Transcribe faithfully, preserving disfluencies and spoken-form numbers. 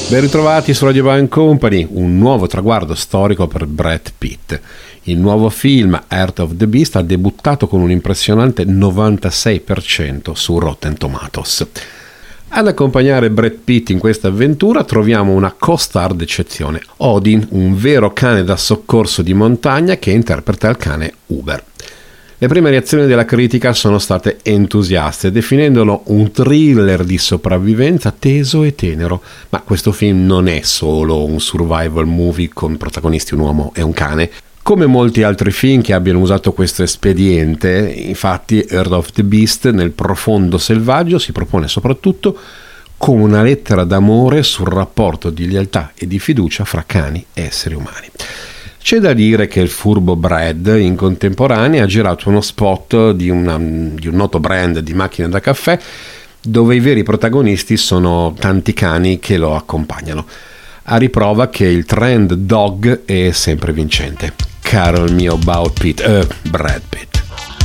Ben ritrovati su Radio Band Company, un nuovo traguardo storico per Brad Pitt. Il nuovo film Heart of the Beast ha debuttato con un impressionante novantasei per cento su Rotten Tomatoes. Ad accompagnare Brad Pitt in questa avventura troviamo una co-star d'eccezione, Odin, un vero cane da soccorso di montagna che interpreta il cane Uber. Le prime reazioni della critica sono state entusiaste, definendolo un thriller di sopravvivenza teso e tenero. Ma questo film non è solo un survival movie con protagonisti un uomo e un cane. Come molti altri film che abbiano usato questo espediente, infatti Heart of the Beast nel profondo selvaggio si propone soprattutto come una lettera d'amore sul rapporto di lealtà e di fiducia fra cani e esseri umani. C'è da dire che il furbo Brad in contemporanea ha girato uno spot di, una, di un noto brand di macchine da caffè dove i veri protagonisti sono tanti cani che lo accompagnano, a riprova che il trend dog è sempre vincente. Caro il mio About Pitt, eh, Brad Pitt.